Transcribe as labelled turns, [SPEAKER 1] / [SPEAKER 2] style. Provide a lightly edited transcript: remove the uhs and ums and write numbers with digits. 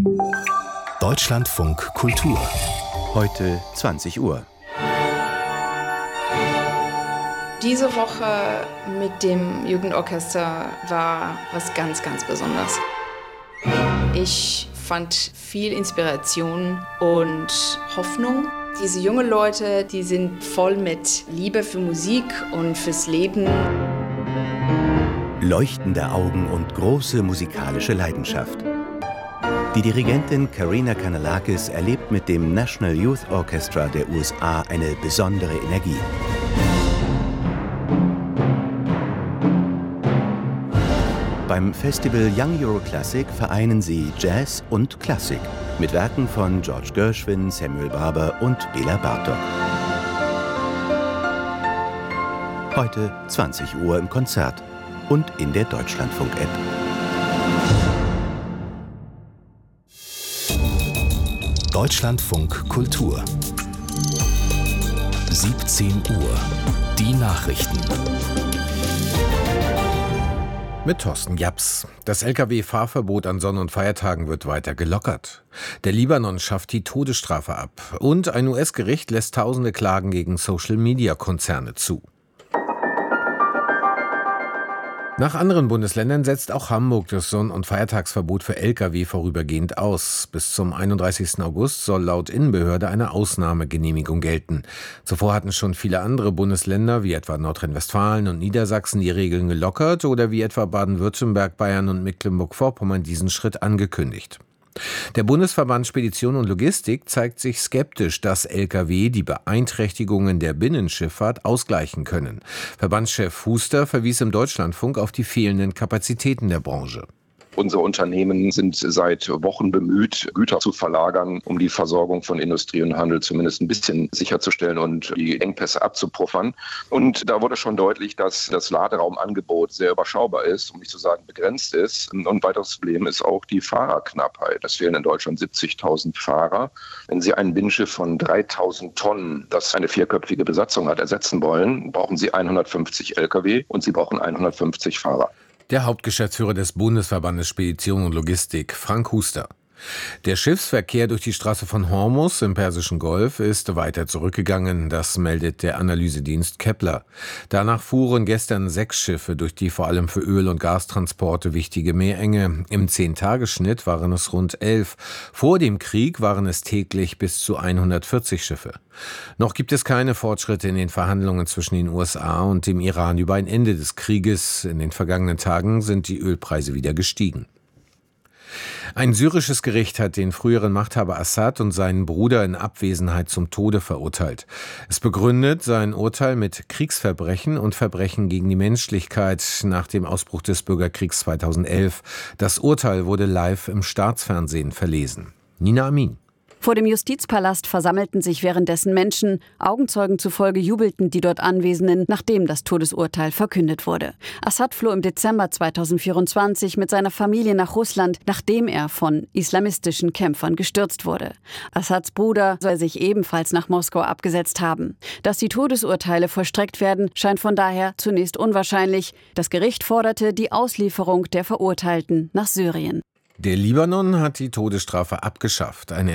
[SPEAKER 1] Deutschlandfunk Kultur. Heute 20 Uhr.
[SPEAKER 2] Diese Woche mit dem Jugendorchester war was ganz, ganz Besonderes. Ich fand viel Inspiration und Hoffnung. Diese jungen Leute, die sind voll mit Liebe für Musik und fürs Leben.
[SPEAKER 1] Leuchtende Augen und große musikalische Leidenschaft. Die Dirigentin Karina Kanellakis erlebt mit dem National Youth Orchestra der USA eine besondere Energie. Beim Festival Young Euro Classic vereinen sie Jazz und Klassik mit Werken von George Gershwin, Samuel Barber und Bela Bartok. Heute 20 Uhr im Konzert und in der Deutschlandfunk-App. Deutschlandfunk Kultur. 17 Uhr. Die Nachrichten.
[SPEAKER 3] Mit Thorsten Japs. Das Lkw-Fahrverbot an Sonn- und Feiertagen wird weiter gelockert. Der Libanon schafft die Todesstrafe ab. Und ein US-Gericht lässt tausende Klagen gegen Social-Media-Konzerne zu. Nach anderen Bundesländern setzt auch Hamburg das Sonn- und Feiertagsverbot für Lkw vorübergehend aus. Bis zum 31. August soll laut Innenbehörde eine Ausnahmegenehmigung gelten. Zuvor hatten schon viele andere Bundesländer, wie etwa Nordrhein-Westfalen und Niedersachsen, die Regeln gelockert oder wie etwa Baden-Württemberg, Bayern und Mecklenburg-Vorpommern diesen Schritt angekündigt. Der Bundesverband Spedition und Logistik zeigt sich skeptisch, dass Lkw die Beeinträchtigungen der Binnenschifffahrt ausgleichen können. Verbandschef Huster verwies im Deutschlandfunk auf die fehlenden Kapazitäten der Branche.
[SPEAKER 4] Unsere Unternehmen sind seit Wochen bemüht, Güter zu verlagern, um die Versorgung von Industrie und Handel zumindest ein bisschen sicherzustellen und die Engpässe abzupuffern. Und da wurde schon deutlich, dass das Laderaumangebot sehr überschaubar ist, um nicht zu sagen begrenzt ist. Und ein weiteres Problem ist auch die Fahrerknappheit. Es fehlen in Deutschland 70.000 Fahrer. Wenn Sie ein Binnenschiff von 3.000 Tonnen, das eine vierköpfige Besatzung hat, ersetzen wollen, brauchen Sie 150 Lkw und Sie brauchen 150 Fahrer.
[SPEAKER 3] Der Hauptgeschäftsführer des Bundesverbandes Spedition und Logistik, Frank Huster. Der Schiffsverkehr durch die Straße von Hormuz im Persischen Golf ist weiter zurückgegangen, das meldet der Analysedienst Kepler. Danach fuhren gestern 6 Schiffe durch die vor allem für Öl- und Gastransporte wichtige Meerenge. Im 10-Tagesschnitt waren es rund 11. Vor dem Krieg waren es täglich bis zu 140 Schiffe. Noch gibt es keine Fortschritte in den Verhandlungen zwischen den USA und dem Iran über ein Ende des Krieges. In den vergangenen Tagen sind die Ölpreise wieder gestiegen. Ein syrisches Gericht hat den früheren Machthaber Assad und seinen Bruder in Abwesenheit zum Tode verurteilt. Es begründet sein Urteil mit Kriegsverbrechen und Verbrechen gegen die Menschlichkeit nach dem Ausbruch des Bürgerkriegs 2011. Das Urteil wurde live im Staatsfernsehen verlesen. Nina Amin.
[SPEAKER 5] Vor dem Justizpalast versammelten sich währenddessen Menschen. Augenzeugen zufolge jubelten die dort Anwesenden, nachdem das Todesurteil verkündet wurde. Assad floh im Dezember 2024 mit seiner Familie nach Russland, nachdem er von islamistischen Kämpfern gestürzt wurde. Assads Bruder soll sich ebenfalls nach Moskau abgesetzt haben. Dass die Todesurteile vollstreckt werden, scheint von daher zunächst unwahrscheinlich. Das Gericht forderte die Auslieferung der Verurteilten nach Syrien.
[SPEAKER 3] Der Libanon hat die Todesstrafe abgeschafft. Eine